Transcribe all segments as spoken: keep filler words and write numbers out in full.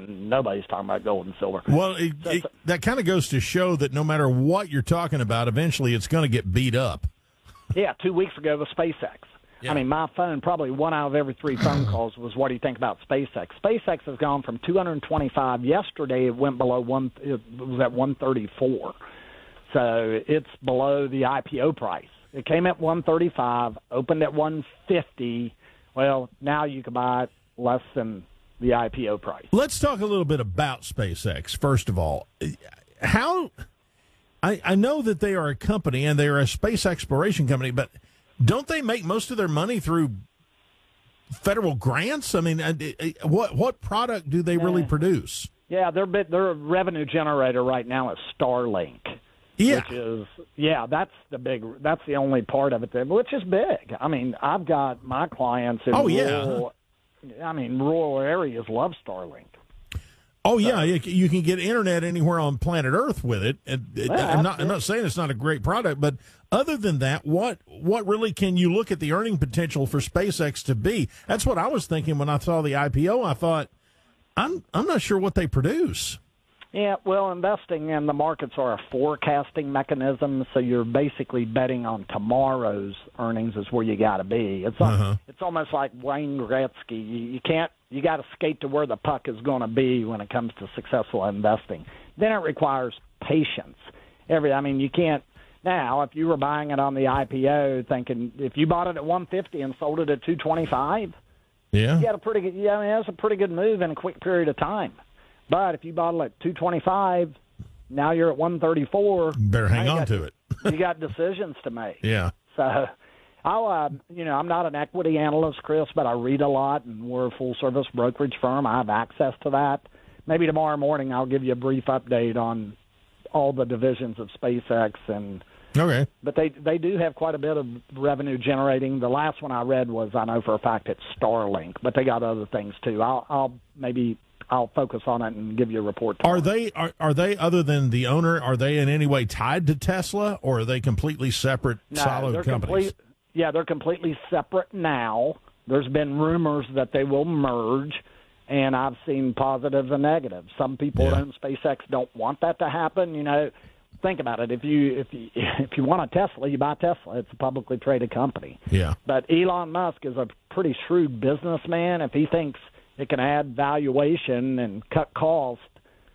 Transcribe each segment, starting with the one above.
and nobody's talking about gold and silver. Well, it, so, it, that kind of goes to show that no matter what you're talking about, eventually it's going to get beat up. Yeah, two weeks ago with SpaceX. Yeah. I mean, my phone, probably one out of every three phone calls was, what do you think about SpaceX? SpaceX has gone from two hundred twenty-five. Yesterday it went below one, it was at one thirty-four. So it's below the I P O price. It came at one thirty-five, opened at one fifty. Well, now you can buy it less than the I P O price. Let's talk a little bit about SpaceX, first of all. How I, I know that they are a company and they are a space exploration company, but don't they make most of their money through federal grants? I mean, what what product do they really produce? Yeah, they're bit, they're a revenue generator right now at Starlink. Yeah, which is yeah, that's the big, that's the only part of it there, which is big. I mean, I've got my clients in oh rural, yeah, I mean, rural areas love Starlink. Oh yeah, you can get internet anywhere on planet Earth with it. And yeah, I'm not I'm not saying it's not a great product, but other than that, what what really can you look at the earning potential for SpaceX to be? That's what I was thinking when I saw the I P O. I thought, I'm I'm not sure what they produce. Yeah, well, investing in the markets are a forecasting mechanism, so you're basically betting on tomorrow's earnings is where you got to be. It's like, uh-huh. It's almost like Wayne Gretzky. You, you can't you got to skate to where the puck is going to be when it comes to successful investing. Then it requires patience. Every I mean, you can't now. If you were buying it on the I P O, thinking if you bought it at one fifty and sold it at two twenty-five, yeah, you had a pretty good. Yeah, I mean, that's a pretty good move in a quick period of time. But if you bought it at two twenty-five, now you're at one thirty-four. Better hang on got, to it. You got decisions to make. Yeah. So, I'll, uh, you know, I'm not an equity analyst, Chris, but I read a lot, and we're a full-service brokerage firm. I have access to that. Maybe tomorrow morning I'll give you a brief update on all the divisions of SpaceX. and Okay. But they they do have quite a bit of revenue generating. The last one I read was, I know for a fact, it's Starlink, but they got other things too. I'll, I'll maybe... I'll focus on it and give you a report tomorrow. Are they are, are they other than the owner? Are they in any way tied to Tesla, or are they completely separate, no, solid they're companies? Complete, yeah, they're completely separate now. There's been rumors that they will merge, and I've seen positives and negatives. Some people yeah. in SpaceX don't want that to happen. You know, think about it. If you if you if you want a Tesla, you buy Tesla. It's a publicly traded company. Yeah. But Elon Musk is a pretty shrewd businessman. If he thinks it can add valuation and cut cost.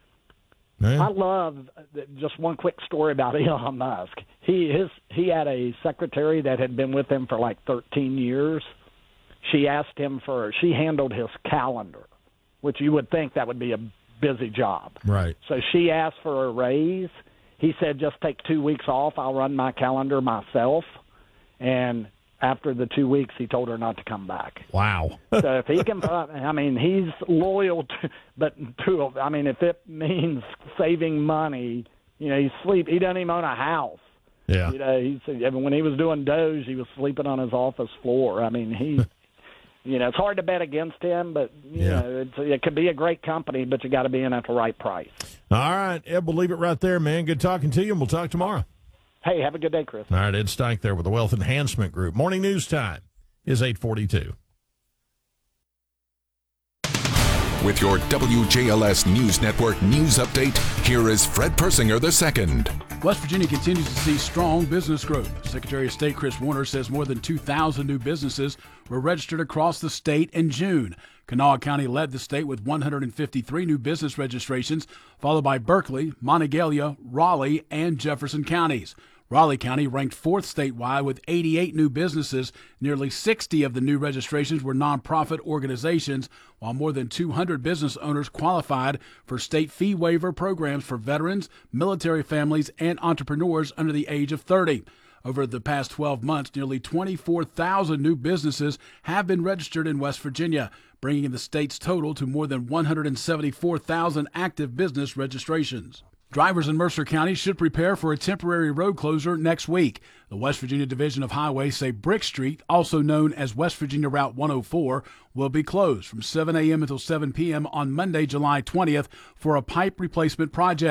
Yeah. I love just one quick story about Elon Musk. He his he had a secretary that had been with him for like thirteen years. She asked him for she handled his calendar, which you would think that would be a busy job. Right. So she asked for a raise. He said, "Just take two weeks off. I'll run my calendar myself." And after the two weeks, he told her not to come back. Wow. So if he can, I mean, he's loyal to, but to, I mean, if it means saving money, you know, he's sleep. He doesn't even own a house. Yeah. You know, he's, when he was doing Doge, he was sleeping on his office floor. I mean, he, you know, it's hard to bet against him, but, you yeah. know, it's, it could be a great company, but you got to be in at the right price. All right, Ed, we'll leave it right there, man. Good talking to you, and we'll talk tomorrow. Hey, have a good day, Chris. All right, Ed Stike there with the Wealth Enhancement Group. Morning news time is eight forty-two. With your W J L S News Network news update, here is Fred Persinger the second. West Virginia continues to see strong business growth. Secretary of State Chris Warner says more than two thousand new businesses were registered across the state in June. Kanawha County led the state with one hundred fifty-three new business registrations, followed by Berkeley, Monongalia, Raleigh, and Jefferson counties. Raleigh County ranked fourth statewide with eighty-eight new businesses. Nearly sixty of the new registrations were nonprofit organizations, while more than two hundred business owners qualified for state fee waiver programs for veterans, military families, and entrepreneurs under the age of thirty. Over the past twelve months, nearly twenty-four thousand new businesses have been registered in West Virginia, bringing the state's total to more than one hundred seventy-four thousand active business registrations. Drivers in Mercer County should prepare for a temporary road closure next week. The West Virginia Division of Highways say Brick Street, also known as West Virginia Route one oh four, will be closed from seven a.m. until seven p.m. on Monday, July twentieth for a pipe replacement project.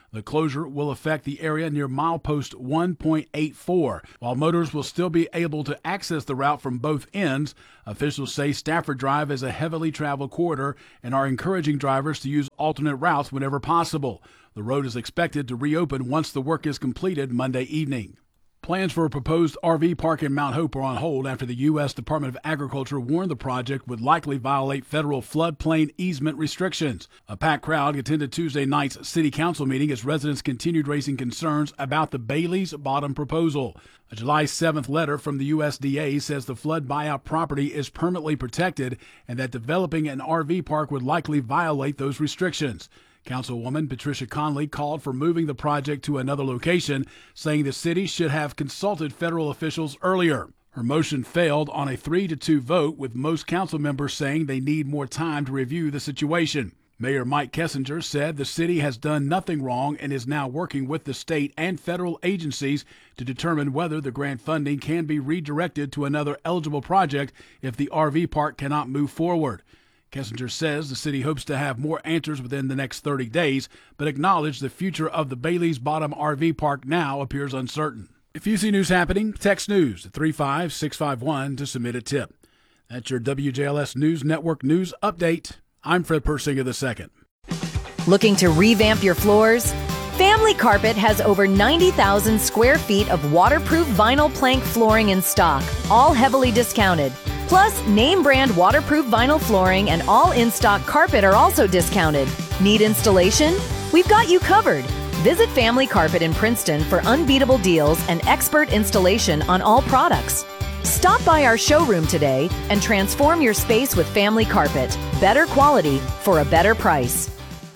The closure will affect the area near milepost one point eight four. While motorists will still be able to access the route from both ends, officials say Stafford Drive is a heavily traveled corridor and are encouraging drivers to use alternate routes whenever possible. The road is expected to reopen once the work is completed Monday evening. Plans for a proposed R V park in Mount Hope are on hold after the U S Department of Agriculture warned the project would likely violate federal floodplain easement restrictions. A packed crowd attended Tuesday night's city council meeting as residents continued raising concerns about the Bailey's Bottom proposal. A July seventh letter from the U S D A says the flood buyout property is permanently protected and that developing an R V park would likely violate those restrictions. Councilwoman Patricia Conley called for moving the project to another location, saying the city should have consulted federal officials earlier. Her motion failed on a three to two vote, with most council members saying they need more time to review the situation. Mayor Mike Kessinger said the city has done nothing wrong and is now working with the state and federal agencies to determine whether the grant funding can be redirected to another eligible project if the R V park cannot move forward. Kessinger says the city hopes to have more answers within the next thirty days, but acknowledged the future of the Bailey's Bottom R V park now appears uncertain. If you see news happening, text news at three five six five one to submit a tip. That's your W J L S News Network news update. I'm Fred Persinger the second. Looking to revamp your floors? Family Carpet has over ninety thousand square feet of waterproof vinyl plank flooring in stock, all heavily discounted. Plus, name brand waterproof vinyl flooring and all in-stock carpet are also discounted. Need installation? We've got you covered. Visit Family Carpet in Princeton for unbeatable deals and expert installation on all products. Stop by our showroom today and transform your space with Family Carpet. Better quality for a better price.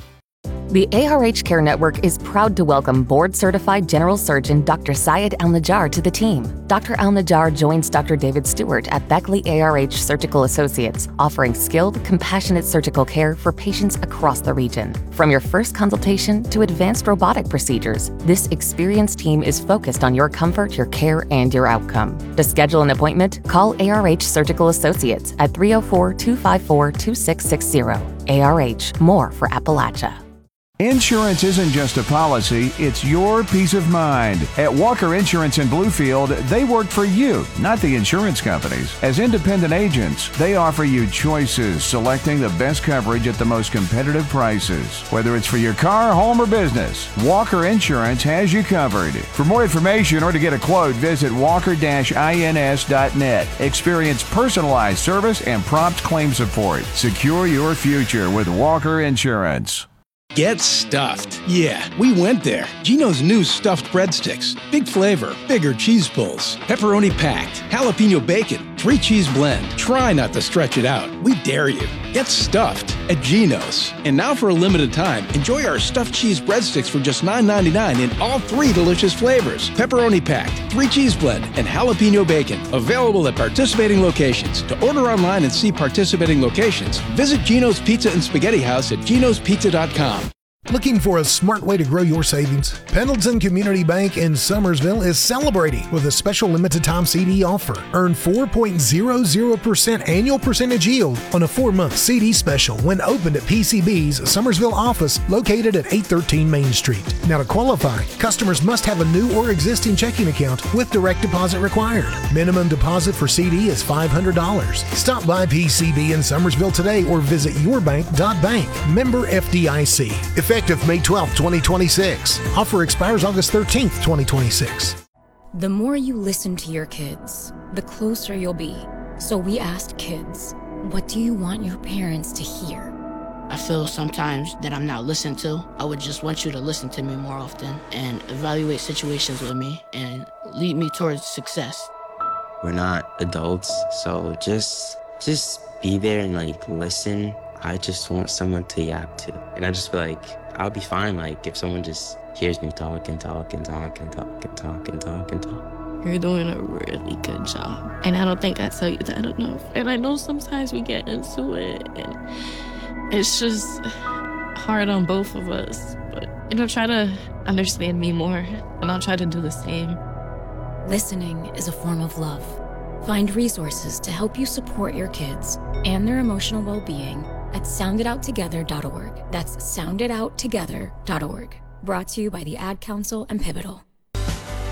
The A R H Care Network is proud to welcome board-certified general surgeon Doctor Syed Al-Najjar to the team. Doctor Al-Najjar joins Doctor David Stewart at Beckley A R H Surgical Associates, offering skilled, compassionate surgical care for patients across the region. From your first consultation to advanced robotic procedures, this experienced team is focused on your comfort, your care, and your outcome. To schedule an appointment, call A R H Surgical Associates at three oh four, two five four, two six six zero. A R H, more for Appalachia. Insurance isn't just a policy, it's your peace of mind. At Walker Insurance in Bluefield, they work for you, not the insurance companies. As independent agents, they offer you choices, selecting the best coverage at the most competitive prices. Whether it's for your car, home, or business, Walker Insurance has you covered. For more information or to get a quote, visit walker dash ins dot net. Experience personalized service and prompt claim support. Secure your future with Walker Insurance. Get stuffed. Yeah, we went there. Geno's new stuffed breadsticks. Big flavor, bigger cheese pulls, pepperoni packed, jalapeno bacon, three cheese blend. Try not to stretch it out. We dare you. Get stuffed at Geno's. And now for a limited time, enjoy our stuffed cheese breadsticks for just nine ninety-nine in all three delicious flavors. Pepperoni packed, three cheese blend, and jalapeno bacon. Available at participating locations. To order online and see participating locations, visit Geno's Pizza and Spaghetti House at genos pizza dot com. Looking for a smart way to grow your savings? Pendleton Community Bank in Summersville is celebrating with a special limited time C D offer. Earn four point zero zero percent annual percentage yield on a four-month C D special when opened at P C B's Summersville office located at eight thirteen Main Street. Now to qualify, customers must have a new or existing checking account with direct deposit required. Minimum deposit for C D is five hundred dollars. Stop by P C B in Summersville today or visit your bank dot bank. Member F D I C. Effective May twelfth, twenty twenty-six. Offer expires August thirteenth, twenty twenty-six. The more you listen to your kids, the closer you'll be. So we asked kids, what do you want your parents to hear? I feel sometimes that I'm not listened to. I would just want you to listen to me more often and evaluate situations with me and lead me towards success. We're not adults, so just just be there and like listen. I just want someone to yap to. And I just feel like I'll be fine, like, if someone just hears me talk and talk and talk and talk and talk and talk and talk. You're doing a really good job. And I don't think I tell you that enough. And I know sometimes we get into it, and it's just hard on both of us. But, you know, try to understand me more, and I'll try to do the same. Listening is a form of love. Find resources to help you support your kids and their emotional well-being at sound it out together dot org. That's sound it out together dot org. Brought to you by the Ad Council and Pivotal.